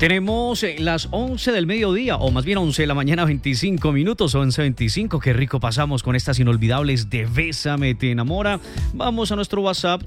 Tenemos las 11 del mediodía, o más bien 11 de la mañana, 25 minutos, 11:25. Qué rico pasamos con estas inolvidables de Bésame Te Enamora. Vamos a nuestro WhatsApp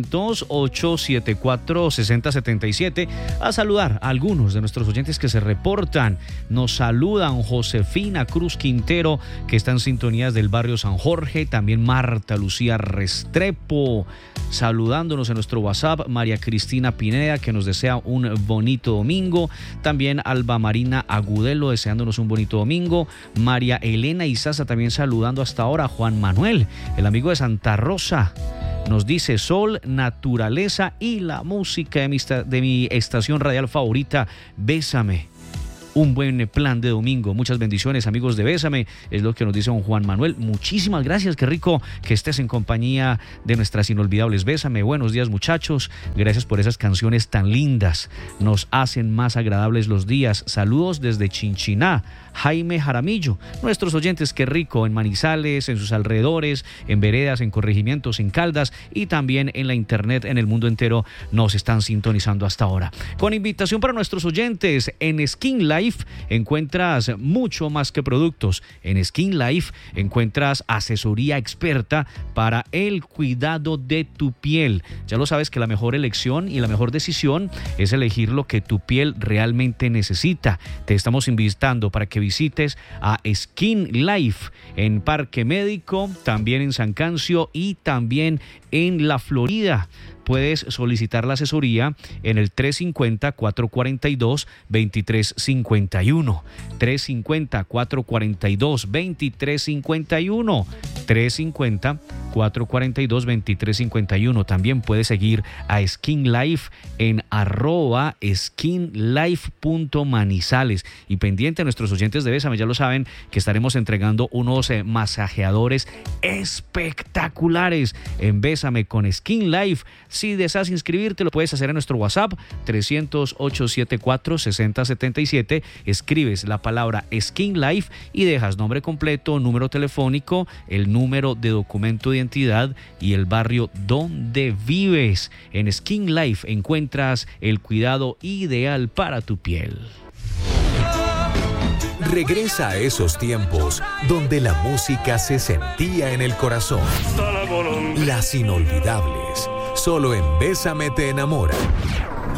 300-874-6077 a saludar a algunos de nuestros oyentes que se reportan. Nos saludan Josefina Cruz Quintero, que está en sintonías del barrio San Jorge. También Marta Lucía Restrepo, saludándonos en nuestro WhatsApp. María Cristina Pineda, que nos desea un bonito domingo. También Alba Marina Agudelo deseándonos un bonito domingo. María Elena Izaza también saludando hasta ahora. Juan Manuel, el amigo de Santa Rosa, nos dice sol, naturaleza y la música de mi estación radial favorita, Bésame. Un buen plan de domingo. Muchas bendiciones, amigos de Bésame. Es lo que nos dice don Juan Manuel. Muchísimas gracias. Qué rico que estés en compañía de nuestras inolvidables Bésame. Buenos días, muchachos. Gracias por esas canciones tan lindas. Nos hacen más agradables los días. Saludos desde Chinchiná. Jaime Jaramillo. Nuestros oyentes, qué rico, en Manizales, en sus alrededores, en veredas, en corregimientos, en Caldas y también en la internet, en el mundo entero, nos están sintonizando hasta ahora. Con invitación para nuestros oyentes, en Skin Life encuentras mucho más que productos. En Skin Life encuentras asesoría experta para el cuidado de tu piel. Ya lo sabes que la mejor elección y la mejor decisión es elegir lo que tu piel realmente necesita. Te estamos invitando para que visites a Skin Life en Parque Médico, también en San Cancio y también en La Florida. Puedes solicitar la asesoría en el 350-442-2351. 350-442-2351. 350-442-2351. También puedes seguir a Skin Life en @skinlife.manizales. Y pendiente a nuestros oyentes de Bésame, ya lo saben que estaremos entregando unos masajeadores espectaculares en Bésame con Skin Life. Si deseas inscribirte, lo puedes hacer en nuestro WhatsApp 300-874-6077. Escribes la palabra Skin Life y dejas nombre completo, número telefónico, el número de documento de identidad y el barrio donde vives. En Skin Life encuentras el cuidado ideal para tu piel. Regresa a esos tiempos donde la música se sentía en el corazón. Las inolvidables. Solo en Bésame Te Enamora.